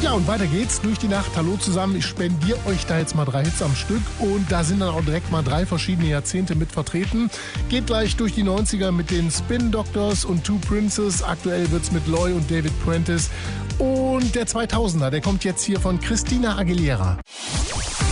Ja, und weiter geht's durch die Nacht. Hallo zusammen, ich spendiere euch da jetzt mal 3 Hits am Stück und da sind dann auch direkt mal 3 verschiedene Jahrzehnte mit vertreten. Geht gleich durch die 90er mit den Spin Doctors und Two Princes. Aktuell wird's mit Loy und David Prentice. Und der 2000er, der kommt jetzt hier von Christina Aguilera.